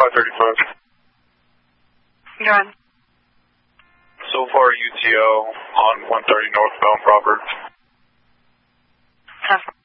535. Go ahead. So far, UTO on 130 northbound proper.